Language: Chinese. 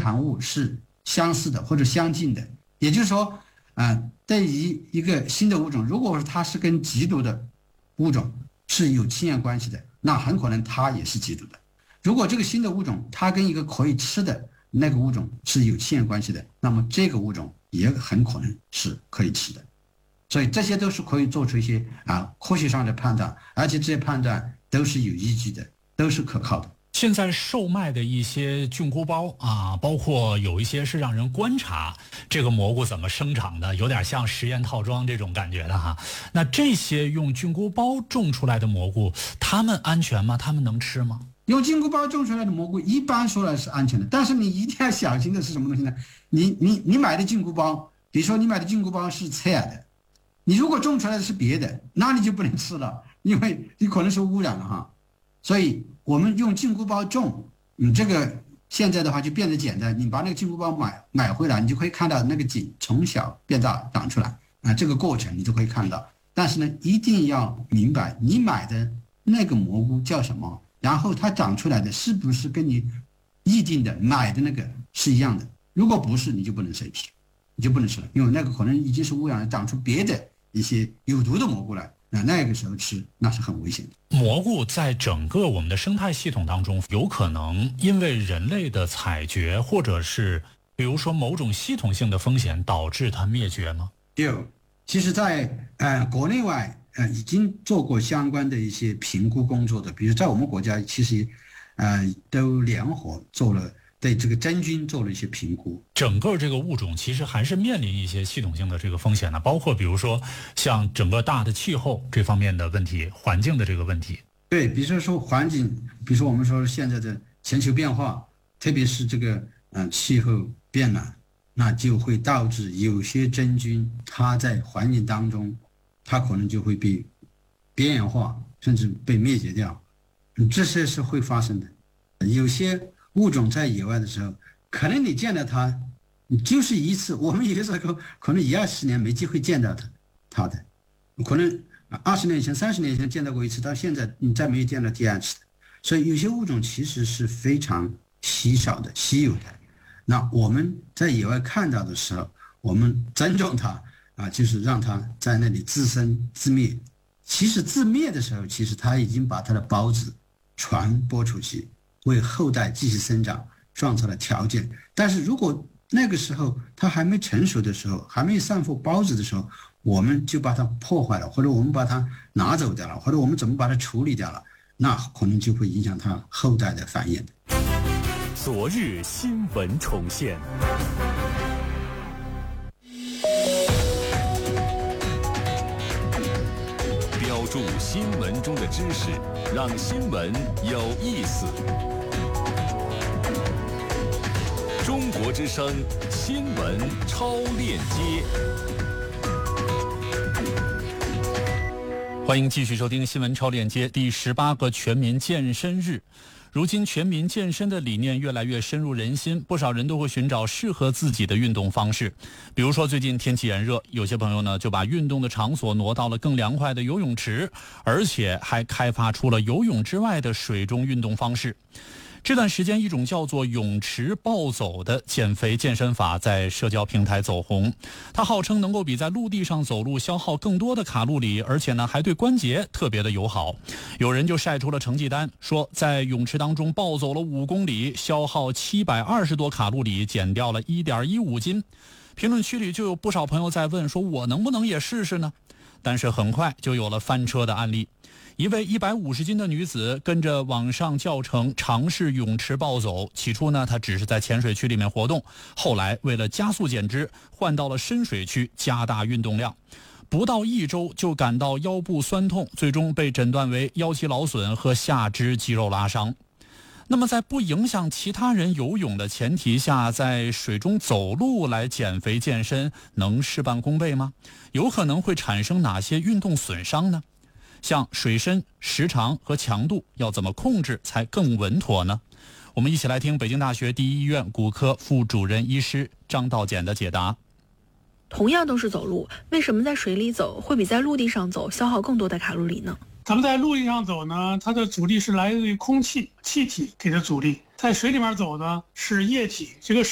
含物是相似的或者相近的。也就是说，对于一个新的物种，如果说它是跟极毒的物种是有亲缘关系的，那很可能它也是极毒的。如果这个新的物种它跟一个可以吃的那个物种是有亲缘关系的，那么这个物种也很可能是可以吃的。所以这些都是可以做出一些科学上的判断，而且这些判断都是有依据的，都是可靠的。 现在售卖的一些菌菇包包括有一些是让人观察这个蘑菇怎么生长的，有点像实验套装这种感觉的哈。那这些用菌菇包种出来的蘑菇，它们安全吗？它们能吃吗？ 用菌菇包种出来的蘑菇一般说来是安全的，但是你一定要小心的是什么东西呢？你买的菌菇包，比如说你买的菌菇包是侧耳的，你如果种出来的是别的，那你就不能吃了，因为你可能是污染了哈。所以我们用菌菇包种，这个现在的话就变得简单，你把那个菌菇包买回来，你就可以看到那个茎从小变大长出来这个过程你都可以看到。但是呢，一定要明白你买的那个蘑菇叫什么，然后它长出来的是不是跟你预定的买的那个是一样的。如果不是，你就不能吃，你就不能吃了，因为那个可能已经是污染了，长出别的一些有毒的蘑菇来。那个时候吃那是很危险的。 蘑菇在整个我们的生态系统当中，有可能因为人类的采掘，或者是比如说某种系统性的风险导致它灭绝吗？ 有，其实在国内外已经做过相关的一些评估工作的，比如在我们国家其实都联合做了对这个真菌做了一些评估。 整个这个物种其实还是面临一些系统性的这个风险的，包括比如说像整个大的气候这方面的问题，环境的这个问题。 对，比如说环境，比如说我们说现在的全球变化，特别是这个气候变暖，那就会导致有些真菌它在环境当中，它可能就会被边缘化，甚至被灭绝掉。这些是会发生的。有些物种在野外的时候，可能你见到它就是一次，我们有的时候可能1-20年没机会见到它的，可能20年前30年前见到过一次，到现在你再没有见到第二次的。所以有些物种其实是非常稀少的、稀有的。那我们在野外看到的时候，我们尊重它就是让它在那里自生自灭。其实自灭的时候，其实它已经把它的孢子传播出去，为后代继续生长创造了条件。但是如果那个时候它还没成熟的时候，还没有散布孢子的时候，我们就把它破坏了，或者我们把它拿走掉了，或者我们怎么把它处理掉了，那可能就会影响它后代的繁衍。 昨日新闻重现，标注新闻中的知识，让新闻有意思。中国之声新闻超链接， 欢迎继续收听新闻超链接。第18个全民健身日，如今全民健身的理念越来越深入人心，不少人都会寻找适合自己的运动方式。比如说最近天气炎热，有些朋友呢就把运动的场所挪到了更凉快的游泳池，而且还开发出了游泳之外的水中运动方式。这段时间，一种叫做泳池暴走的减肥健身法在社交平台走红。它号称能够比在陆地上走路消耗更多的卡路里，而且呢还对关节特别的友好。有人就晒出了成绩单，说在泳池当中暴走了5公里，消耗720多卡路里，减掉了1.15斤。评论区里就有不少朋友在问，说我能不能也试试呢？但是很快就有了翻车的案例。一位150斤的女子跟着网上教程尝试泳池暴走，起初呢她只是在浅水区里面活动，后来为了加速减脂，换到了深水区加大运动量，不到1周就感到腰部酸痛，最终被诊断为腰肌劳损和下肢肌肉拉伤。那么在不影响其他人游泳的前提下，在水中走路来减肥健身能事半功倍吗？有可能会产生哪些运动损伤呢？像水深、时长和强度要怎么控制才更稳妥呢？我们一起来听北京大学第一医院骨科副主任医师张道简的解答。 同样都是走路，为什么在水里走会比在陆地上走消耗更多的卡路里呢？ 咱们在陆地上走呢，它的阻力是来自于空气、气体给的阻力；在水里面走呢是液体，这个